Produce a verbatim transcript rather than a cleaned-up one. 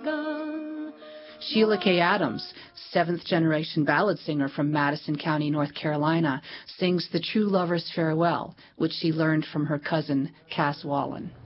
begun. Sheila K. Adams, seventh-generation ballad singer from Madison County, North Carolina, sings The True Lover's Farewell, which she learned from her cousin, Cass Wallen.